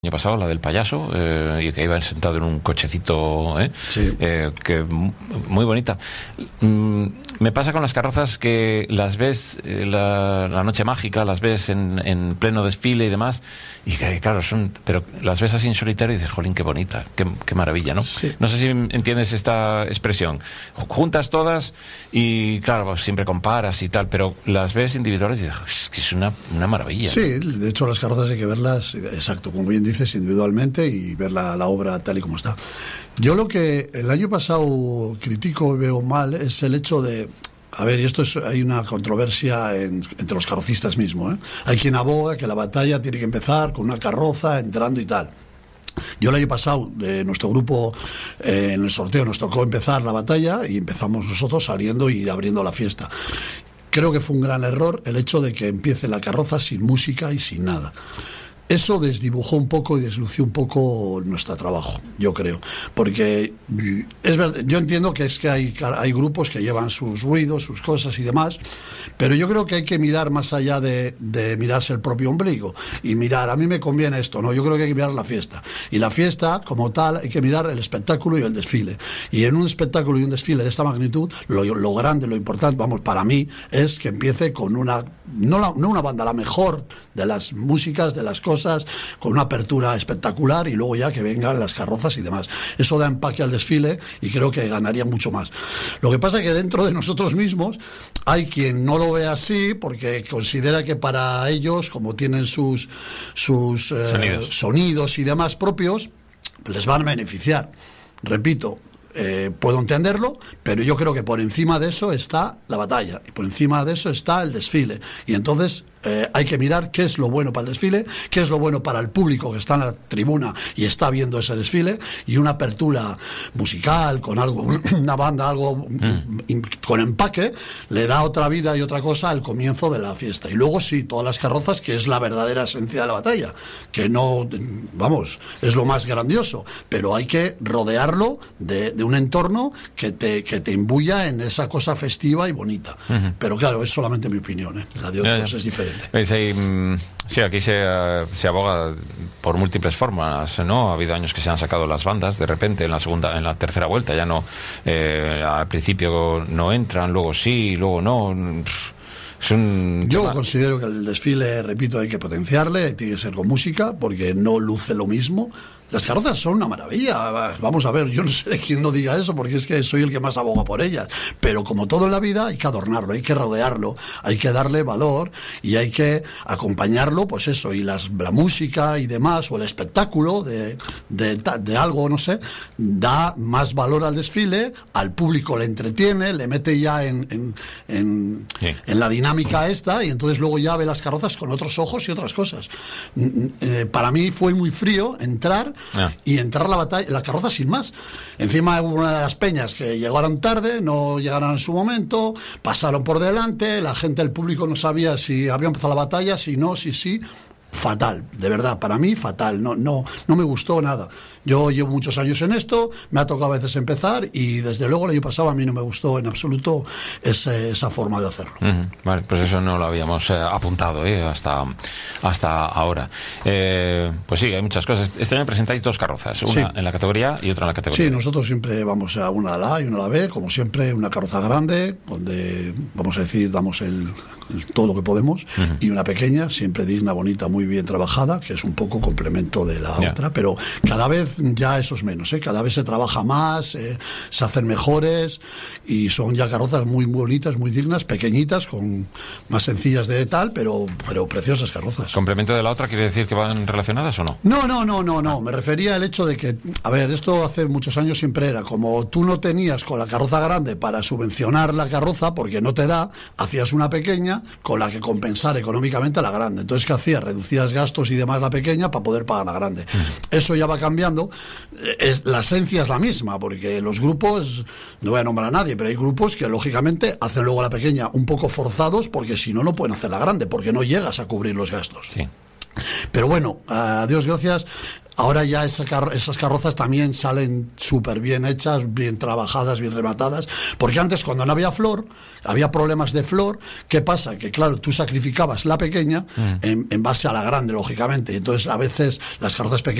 año pasado, la del payaso, y que iba sentado en un cochecito, sí. Que muy bonita. Me pasa con las carrozas que las ves la noche mágica, las ves en pleno desfile y demás, y que claro, pero las ves así en solitario y dices, jolín, qué bonita, qué maravilla, ¿no? Sí. No sé si entiendes esta expresión. Juntas todas y claro, pues, siempre comparas y tal, pero las ves individuales y dices, que es una maravilla. Sí, de hecho las carrozas hay que verlas, exacto, como bien dices, individualmente y ver la obra tal y como está. Yo lo que el año pasado critico y veo mal es el hecho de... A ver, y hay una controversia entre los carrocistas mismos, ¿eh? Hay quien aboga que la batalla tiene que empezar con una carroza entrando y tal. Yo el año pasado, nuestro grupo, en el sorteo nos tocó empezar la batalla y empezamos nosotros saliendo y abriendo la fiesta. Creo que fue un gran error el hecho de que empiece la carroza sin música y sin nada. Eso desdibujó un poco y deslució un poco nuestro trabajo, yo creo. Porque es verdad, yo entiendo que hay grupos que llevan sus ruidos, sus cosas y demás, pero yo creo que hay que mirar más allá de mirarse el propio ombligo y mirar, a mí me conviene esto, no, yo creo que hay que mirar la fiesta. Y la fiesta, como tal, hay que mirar el espectáculo y el desfile. Y en un espectáculo y un desfile de esta magnitud, lo grande, lo importante, vamos, para mí, es que empiece con no una banda, la mejor de las músicas, de las cosas, con una apertura espectacular y luego ya que vengan las carrozas y demás. Eso da empaque al desfile y creo que ganaría mucho más. Lo que pasa es que dentro de nosotros mismos hay quien no lo ve así porque considera que para ellos, como tienen sus sonidos y demás propios, les van a beneficiar. Repito, puedo entenderlo, pero yo creo que por encima de eso está la batalla y por encima de eso está el desfile. Y entonces hay que mirar qué es lo bueno para el desfile, qué es lo bueno para el público que está en la tribuna y está viendo ese desfile, y una apertura musical con algo, una banda, algo con empaque, le da otra vida y otra cosa al comienzo de la fiesta. Y luego sí, todas las carrozas, que es la verdadera esencia de la batalla, que no, vamos, es lo más grandioso, pero hay que rodearlo de un entorno que te imbuya en esa cosa festiva y bonita. Pero claro, es solamente mi opinión, la de otros es diferente. Sí, aquí se aboga por múltiples formas, ¿no? Ha habido años que se han sacado las bandas de repente en la tercera vuelta, ya no, al principio no entran, luego sí, luego no. Yo considero que el desfile, repito, hay que potenciarle, tiene que ser con música, porque no luce lo mismo. Las carrozas son una maravilla, vamos a ver, yo no sé de quién no diga eso, porque es que soy el que más aboga por ellas, pero como todo en la vida hay que adornarlo, hay que rodearlo, hay que darle valor y hay que acompañarlo, pues eso, y la música y demás, o el espectáculo de algo, no sé, da más valor al desfile, al público le entretiene, le mete ya en la dinámica esta, y entonces luego ya ve las carrozas con otros ojos y otras cosas. Para mí fue muy frío entrar y entrar la carroza sin más. Encima hubo una de las peñas que llegaron tarde, no llegaron en su momento, pasaron por delante, la gente, el público no sabía si había empezado la batalla, si no, si sí. Fatal, de verdad, para mí fatal, no me gustó nada. Yo llevo muchos años en esto, me ha tocado a veces empezar y desde luego el año pasado a mí no me gustó en absoluto esa forma de hacerlo. Vale, pues eso no lo habíamos apuntado hasta ahora. Pues sí, hay muchas cosas. Este año presentáis dos carrozas, una en la categoría A y otra en la categoría B. Sí, nosotros siempre vamos a una a la A y una a la B, como siempre, una carroza grande, donde, vamos a decir, damos todo lo que podemos, y una pequeña, siempre digna, bonita, muy bien trabajada, que es un poco complemento de la otra, pero cada vez ya eso es menos, cada vez se trabaja más, se hacen mejores, y son ya carrozas muy bonitas, muy dignas, pequeñitas, más sencillas de tal, pero preciosas carrozas. ¿Complemento de la otra quiere decir que van relacionadas o no? No, me refería al hecho de que, a ver, esto hace muchos años siempre era, como tú no tenías con la carroza grande para subvencionar la carroza, porque no te da, hacías una pequeña con la que compensar económicamente a la grande. Entonces, ¿qué hacías? Reducías gastos y demás la pequeña para poder pagar la grande. Eso ya va cambiando. La esencia es la misma, porque los grupos, no voy a nombrar a nadie, pero hay grupos que lógicamente hacen luego la pequeña un poco forzados, porque si no, no pueden hacer la grande, porque no llegas a cubrir los gastos. Sí. Pero bueno, a Dios gracias, ahora ya esas carrozas también salen súper bien hechas, bien trabajadas, bien rematadas, porque antes, cuando no había flor, había problemas de flor. ¿Qué pasa? Que claro, tú sacrificabas la pequeña en base a la grande, lógicamente, entonces a veces las carrozas pequeñas